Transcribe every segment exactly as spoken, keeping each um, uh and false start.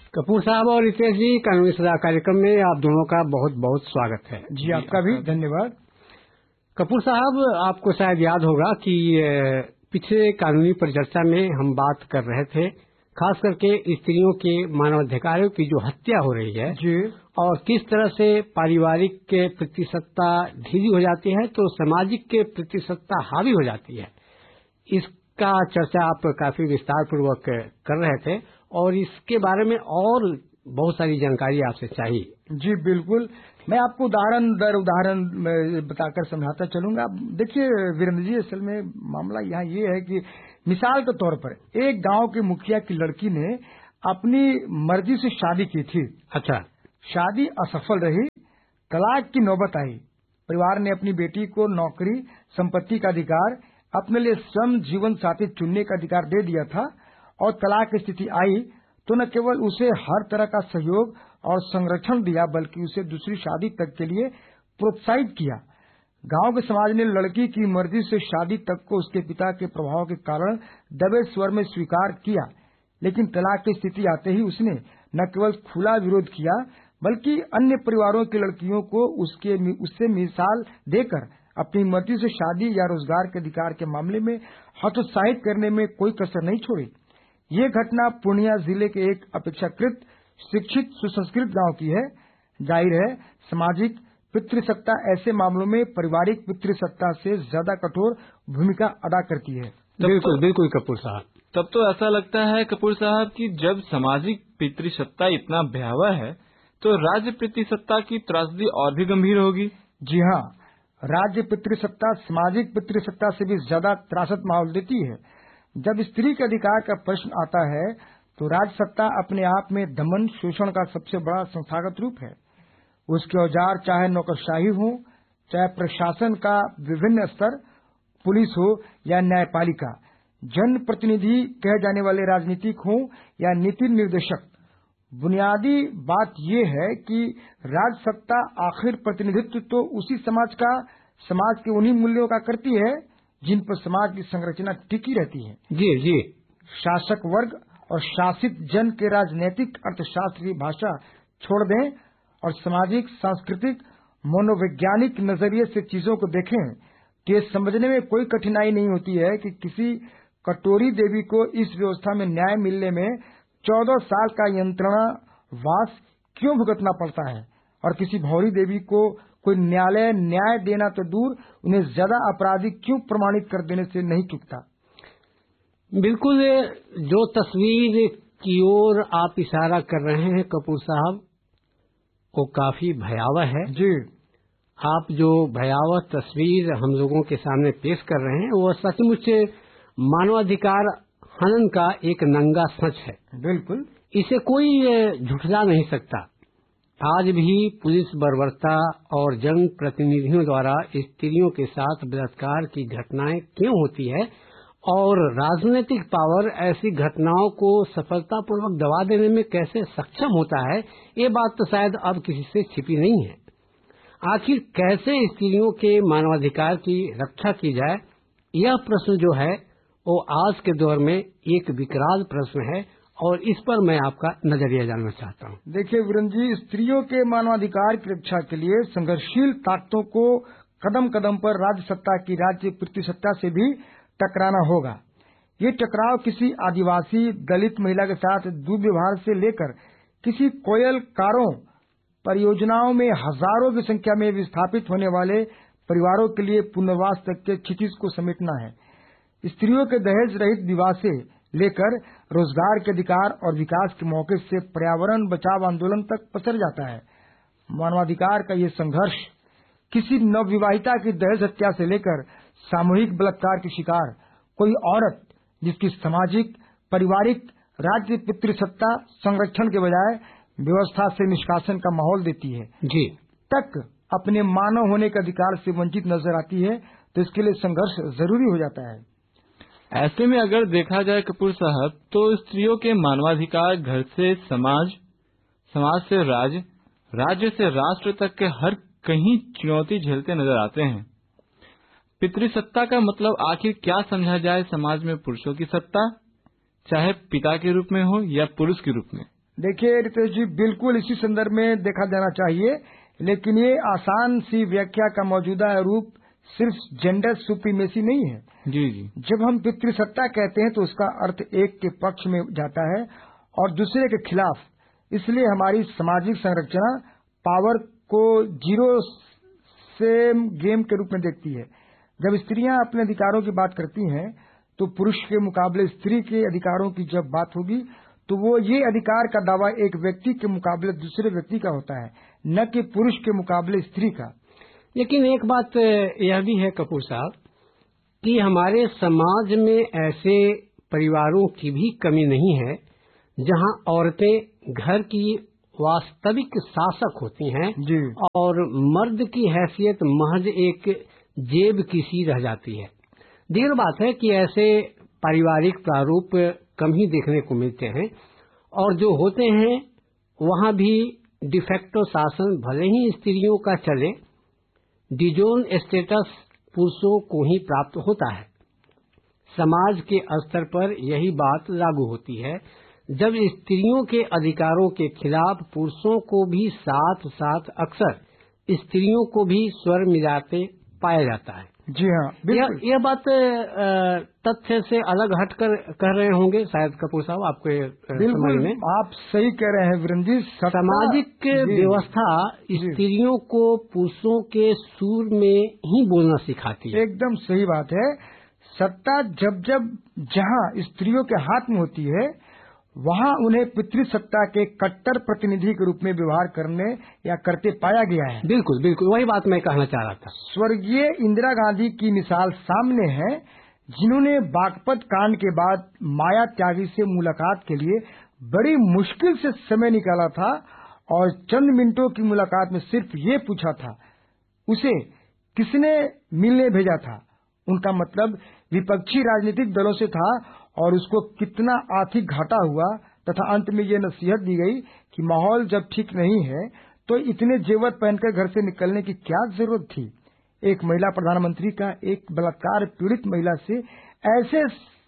कपूर साहब और रितेश जी, कानूनी सलाह कार्यक्रम में आप दोनों का बहुत बहुत स्वागत है। जी, आपका भी धन्यवाद। कपूर साहब, आपको शायद याद होगा कि पिछले कानूनी परिचर्चा में हम बात कर रहे थे खास करके स्त्रियों के मानवाधिकारों की जो हत्या हो रही है जी, और किस तरह से पारिवारिक के प्रति सत्ता ढीली हो जाती है तो सामाजिक के प्रति सत्ता हावी हो जाती है। इसका चर्चा आप काफी विस्तार पूर्वक कर रहे थे और इसके बारे में और बहुत सारी जानकारी आपसे चाहिए। जी बिल्कुल, मैं आपको उदाहरण दर उदाहरण बताकर समझाता चलूंगा। देखिए वीरेंद्र जी, असल में मामला यहाँ ये है कि मिसाल के तौर पर एक गांव के मुखिया की लड़की ने अपनी मर्जी से शादी की थी। अच्छा। शादी असफल रही, तलाक की नौबत आई। परिवार ने अपनी बेटी को नौकरी, संपत्ति का अधिकार, अपने लिए स्वयं जीवन साथी चुनने का अधिकार दे दिया था और तलाक की स्थिति आई तो न केवल उसे हर तरह का सहयोग और संरक्षण दिया बल्कि उसे दूसरी शादी तक के लिए प्रोत्साहित किया। गांव के समाज ने लड़की की मर्जी से शादी तक को उसके पिता के प्रभाव के कारण दबे स्वर में स्वीकार किया, लेकिन तलाक की स्थिति आते ही उसने न केवल खुला विरोध किया बल्कि अन्य परिवारों की लड़कियों को उसके उससे मिसाल देकर अपनी मर्जी से शादी या रोजगार के अधिकार के मामले में हतोत्साहित करने में कोई कसर नहीं छोड़ी। ये घटना पूर्णिया जिले के एक अपेक्षाकृत शिक्षित सुसंस्कृत गांव की है। जाहिर है सामाजिक पितृसत्ता ऐसे मामलों में पारिवारिक पितृसत्ता से ज्यादा कठोर भूमिका अदा करती है। बिल्कुल बिल्कुल कपूर साहब, तब तो ऐसा लगता है कपूर साहब कि जब सामाजिक पितृसत्ता इतना भयावह है तो राज्य पितृसत्ता की त्रासदी और भी गंभीर होगी। जी हाँ, राज्य पितृसत्ता सामाजिक पितृसत्ता से भी ज्यादा त्रासद माहौल देती है। जब स्त्री के अधिकार का प्रश्न आता है तो राज्य सत्ता अपने आप में दमन शोषण का सबसे बड़ा संस्थागत रूप है। उसके औजार चाहे नौकरशाही हो, चाहे प्रशासन का विभिन्न स्तर, पुलिस हो या न्यायपालिका, जन प्रतिनिधि कहे जाने वाले राजनीतिक हो या नीति निर्देशक, बुनियादी बात यह है कि राज्य सत्ता आखिर प्रतिनिधित्व तो उसी समाज का समाज के उन्हीं मूल्यों का करती है जिन पर समाज की संरचना टिकी रहती है। जी जी। शासक वर्ग और शासित जन के राजनीतिक अर्थशास्त्र की भाषा छोड़ दें और सामाजिक सांस्कृतिक मनोवैज्ञानिक नजरिए से चीजों को देखें तो ये समझने में कोई कठिनाई नहीं होती है कि किसी कटोरी देवी को इस व्यवस्था में न्याय मिलने में चौदह साल का यंत्रणावास क्यों भुगतना पड़ता है और किसी भौरी देवी को कोई न्यायालय न्याय देना तो दूर उन्हें ज्यादा अपराधी क्यों प्रमाणित कर देने से नहीं चूकता। बिल्कुल, जो तस्वीर की ओर आप इशारा कर रहे हैं कपूर साहब वो काफी भयावह है। जी, आप जो भयावह तस्वीर हम लोगों के सामने पेश कर रहे हैं वो सचमुच मानवाधिकार हनन का एक नंगा सच है। बिल्कुल, इसे कोई झुठला नहीं सकता। आज भी पुलिस बर्बरता और जन प्रतिनिधियों द्वारा स्त्रियों के साथ बलात्कार की घटनाएं क्यों होती है और राजनीतिक पावर ऐसी घटनाओं को सफलतापूर्वक दबा देने में कैसे सक्षम होता है, ये बात तो शायद अब किसी से छिपी नहीं है। आखिर कैसे स्त्रियों के मानवाधिकार की रक्षा की जाए, यह प्रश्न जो है वो आज के दौर में एक विकराल प्रश्न है और इस पर मैं आपका नजरिया जानना चाहता हूँ। देखिए वीरेंद्र जी, स्त्रियों के मानवाधिकार की रक्षा के लिए संघर्षशील ताकतों को कदम कदम पर राज्य सत्ता की राज्य पितृसत्ता से भी टकराना होगा। ये टकराव किसी आदिवासी दलित महिला के साथ दुर्व्यवहार से लेकर किसी कोयल कारों परियोजनाओं में हजारों की संख्या में विस्थापित होने वाले परिवारों के लिए पुनर्वास तक के क्षितिज को समेटना है। स्त्रियों के दहेज रहित विवाह से लेकर रोजगार के अधिकार और विकास के मौके से पर्यावरण बचाव आंदोलन तक पसर जाता है। मानवाधिकार का ये संघर्ष किसी नवविवाहिता की दहेज हत्या से लेकर सामूहिक बलात्कार की शिकार कोई औरत जिसकी सामाजिक पारिवारिक राज्य पितृसत्ता संरक्षण के बजाय व्यवस्था से निष्कासन का माहौल देती है जी तक अपने मानव होने के अधिकार से वंचित नजर आती है, तो इसके लिए संघर्ष जरूरी हो जाता है। ऐसे में अगर देखा जाए कपूर साहब तो स्त्रियों के मानवाधिकार घर से समाज, समाज से राज्य, राज्य से राष्ट्र तक के हर कहीं चुनौती झेलते नजर आते हैं। पितृसत्ता का मतलब आखिर क्या समझा जाए समाज में पुरुषों की सत्ता, चाहे पिता के रूप में हो या पुरुष के रूप में? देखिए रितेश जी, बिल्कुल इसी संदर्भ में देखा जाना चाहिए, लेकिन ये आसान सी व्याख्या का मौजूदा रूप सिर्फ जेंडर सुप्रीमेसी नहीं है। जी जी। जब हम पितृसत्ता कहते हैं तो उसका अर्थ एक के पक्ष में जाता है और दूसरे के खिलाफ। इसलिए हमारी सामाजिक संरचना पावर को जीरो सेम गेम के रूप में देखती है। जब स्त्रियां अपने अधिकारों की बात करती हैं तो पुरुष के मुकाबले स्त्री के अधिकारों की जब बात होगी तो वो ये अधिकार का दावा एक व्यक्ति के मुकाबले दूसरे व्यक्ति का होता है, न कि पुरुष के मुकाबले स्त्री का। लेकिन एक बात यह भी है कपूर साहब कि हमारे समाज में ऐसे परिवारों की भी कमी नहीं है जहां औरतें घर की वास्तविक शासक होती हैं जी। और मर्द की हैसियत महज एक जेब की सी रह जाती है। दीगर बात है कि ऐसे पारिवारिक प्रारूप कम ही देखने को मिलते हैं और जो होते हैं वहां भी डिफेक्टो शासन भले ही स्त्रियों का चले, डिजोन स्टेटस पुरुषों को ही प्राप्त होता है। समाज के स्तर पर यही बात लागू होती है। जब स्त्रियों के अधिकारों के खिलाफ पुरुषों को भी साथ साथ अक्सर स्त्रियों को भी स्वर मिलाते पाया जाता है। जी हाँ, यह, यह बात तथ्य से अलग हटकर कह रहे होंगे शायद कपूर साहब, आपके समझ में। आप सही कह रहे हैं वीरेंद्र जी। सामाजिक व्यवस्था स्त्रियों को पुरुषों के सुर में ही बोलना सिखाती है। एकदम सही बात है। सत्ता जब जब जहाँ स्त्रियों के हाथ में होती है वहाँ उन्हें पितृसत्ता के कट्टर प्रतिनिधि के रूप में व्यवहार करने या करते पाया गया है। बिल्कुल बिल्कुल, वही बात मैं कहना चाह रहा था। स्वर्गीय इंदिरा गांधी की मिसाल सामने है, जिन्होंने बागपत कांड के बाद माया त्यागी से मुलाकात के लिए बड़ी मुश्किल से समय निकाला था और चंद मिनटों की मुलाकात में सिर्फ ये पूछा था उसे किसने मिलने भेजा था। उनका मतलब विपक्षी राजनीतिक दलों से था और उसको कितना आर्थिक घाटा हुआ, तथा अंत में ये नसीहत दी गई कि माहौल जब ठीक नहीं है तो इतने जेवर पहनकर घर से निकलने की क्या जरूरत थी। एक महिला प्रधानमंत्री का एक बलात्कार पीड़ित महिला से ऐसे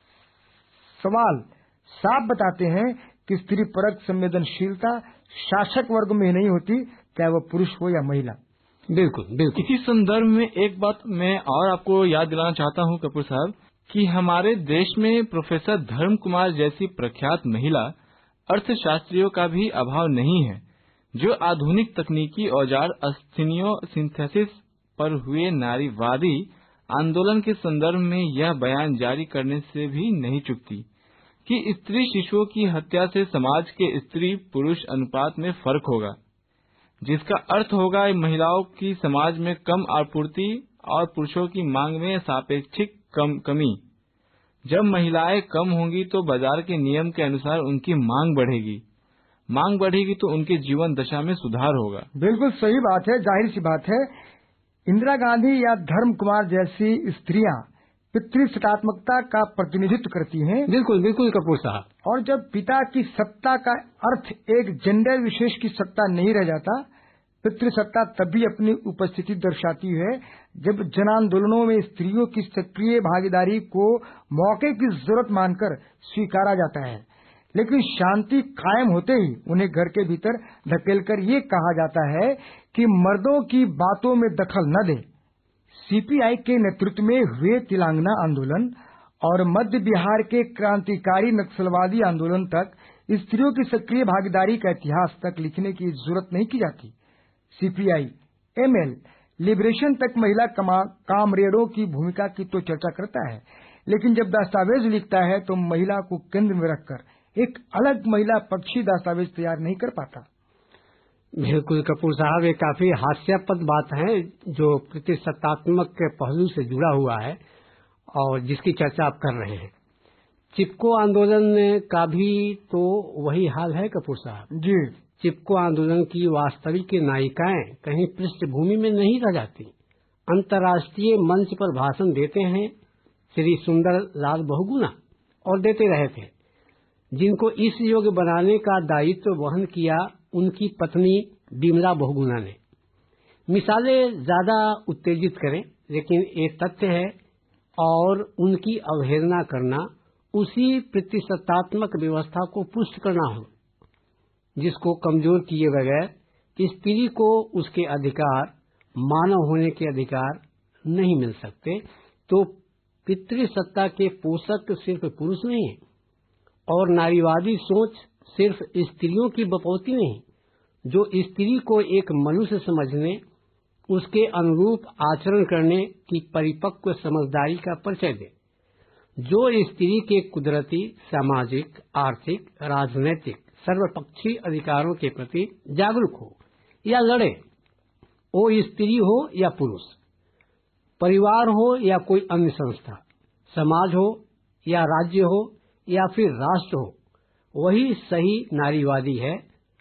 सवाल साफ बताते हैं कि स्त्री परक संवेदनशीलता शासक वर्ग में नहीं होती, चाहे वो पुरुष हो या महिला। बिल्कुल बिल्कुल। इसी संदर्भ में एक बात मैं और आपको याद दिलाना चाहता हूं कपूर साहब कि हमारे देश में प्रोफेसर धर्म कुमार जैसी प्रख्यात महिला अर्थशास्त्रियों का भी अभाव नहीं है, जो आधुनिक तकनीकी औजार अस्थिनियो सिंथेसिस पर हुए नारीवादी आंदोलन के संदर्भ में यह बयान जारी करने से भी नहीं चूकती कि स्त्री शिशुओं की हत्या से समाज के स्त्री पुरुष अनुपात में फर्क होगा, जिसका अर्थ होगा महिलाओं की समाज में कम आपूर्ति और पुरुषों की मांग में सापेक्षिक कम कमी। जब महिलाएं कम होंगी तो बाजार के नियम के अनुसार उनकी मांग बढ़ेगी, मांग बढ़ेगी तो उनके जीवन दशा में सुधार होगा। बिल्कुल सही बात है, जाहिर सी बात है। इंदिरा गांधी या धर्म कुमार जैसी स्त्रियां पितृसत्तात्मकता का प्रतिनिधित्व करती हैं। बिल्कुल बिल्कुल कपूर साहब। और जब पिता की सत्ता का अर्थ एक जेंडर विशेष की सत्ता नहीं रह जाता, पितृसत्ता तभी अपनी उपस्थिति दर्शाती है जब जन आंदोलनों में स्त्रियों की सक्रिय भागीदारी को मौके की जरूरत मानकर स्वीकारा जाता है, लेकिन शांति कायम होते ही उन्हें घर के भीतर धकेलकर ये कहा जाता है कि मर्दों की बातों में दखल न दे। सीपीआई के नेतृत्व में हुए तिलांगना आंदोलन और मध्य बिहार के क्रांतिकारी नक्सलवादी आंदोलन तक स्त्रियों की सक्रिय भागीदारी का इतिहास तक लिखने की जरूरत नहीं की जाती। सीपीआई एमएल लिबरेशन तक महिला कामरेडों की भूमिका की तो चर्चा करता है, लेकिन जब दस्तावेज लिखता है तो महिला को केंद्र में रखकर एक अलग महिला पक्षी दस्तावेज तैयार नहीं कर पाता। बिल्कुल कपूर साहब, ये काफी हास्यास्पद बात है जो प्रतिसत्तात्मक के पहलू से जुड़ा हुआ है और जिसकी चर्चा आप कर रहे हैं। चिपको आंदोलन का भी तो वही हाल है कपूर साहब जी। चिपको आंदोलन की वास्तविक नायिकाएं कहीं पृष्ठभूमि में नहीं रह जाती। अंतर्राष्ट्रीय मंच पर भाषण देते हैं श्री सुंदर लाल बहुगुणा और देते रहे थे, जिनको इस योग्य बनाने का दायित्व वहन किया उनकी पत्नी बिमला बहुगुणा ने। मिसालें ज्यादा उत्तेजित करें, लेकिन एक तथ्य है और उनकी अवहेलना करना उसी प्रतिसत्तात्मक व्यवस्था को पुष्ट करना हो। जिसको कमजोर किए बगैर स्त्री को उसके अधिकार, मानव होने के अधिकार नहीं मिल सकते, तो पितृसत्ता के पोषक सिर्फ पुरुष नहीं है और नारीवादी सोच सिर्फ स्त्रियों की बपौती नहीं, जो स्त्री को एक मनुष्य समझने, उसके अनुरूप आचरण करने की परिपक्व समझदारी का परिचय दे, जो स्त्री के कुदरती, सामाजिक, आर्थिक, राजनैतिक सर्वपक्षीय अधिकारों के प्रति जागरूक हो या लड़े, वो स्त्री हो या पुरुष, परिवार हो या कोई अन्य संस्था, समाज हो या राज्य हो या फिर राष्ट्र हो, वही सही नारीवादी है।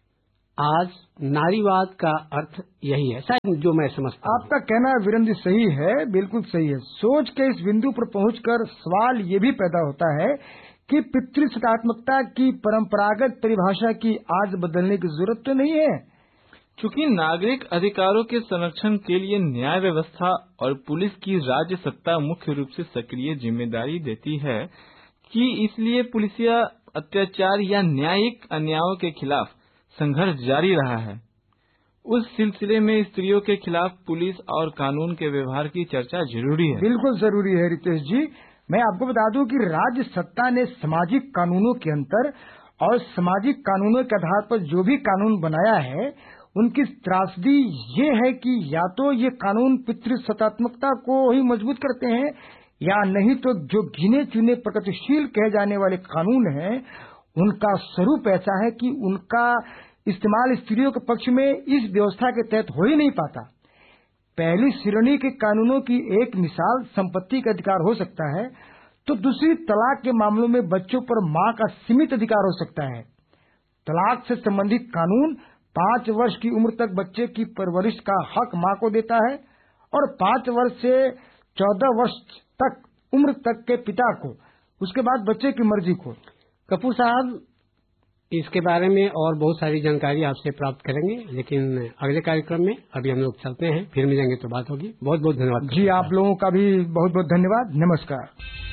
आज नारीवाद का अर्थ यही है, शायद जो मैं समझता हूं। आपका कहना वीरेंद्र जी सही है, बिल्कुल सही है। सोच के इस बिंदु पर पहुंचकर सवाल ये भी पैदा होता है कि पितृसत्तात्मकता की परंपरागत परिभाषा की आज बदलने की जरूरत तो नहीं है। चूंकि नागरिक अधिकारों के संरक्षण के लिए न्याय व्यवस्था और पुलिस की राज्य सत्ता मुख्य रूप से सक्रिय जिम्मेदारी देती है कि इसलिए पुलिसिया अत्याचार या न्यायिक अन्यायों के खिलाफ संघर्ष जारी रहा है। उस सिलसिले में स्त्रियों के खिलाफ पुलिस और कानून के व्यवहार की चर्चा जरूरी है। बिल्कुल जरूरी है रितेश जी। मैं आपको बता दूं कि राज्य सत्ता ने सामाजिक कानूनों के अंतर और सामाजिक कानूनों के आधार पर जो भी कानून बनाया है, उनकी त्रासदी ये है कि या तो ये कानून पितृसत्तात्मकता को ही मजबूत करते हैं, या नहीं तो जो गिने चुने प्रगतिशील कहे जाने वाले कानून हैं, उनका स्वरूप ऐसा है कि उनका इस्तेमाल स्त्रियों के पक्ष में इस व्यवस्था के तहत हो ही नहीं पाता। पहली श्रेणी के कानूनों की एक मिसाल संपत्ति का अधिकार हो सकता है, तो दूसरी तलाक के मामलों में बच्चों पर मां का सीमित अधिकार हो सकता है। तलाक से संबंधित कानून पांच वर्ष की उम्र तक बच्चे की परवरिश का हक मां को देता है और पांच वर्ष से चौदह वर्ष तक उम्र तक के पिता को, उसके बाद बच्चे की मर्जी को। कपूर साहब, इसके बारे में और बहुत सारी जानकारी आपसे प्राप्त करेंगे, लेकिन अगले कार्यक्रम में अभी हम लोग चलते हैं, फिर मिलेंगे तो बात होगी। बहुत बहुत धन्यवाद जी, आप लोगों का भी बहुत बहुत धन्यवाद। नमस्कार।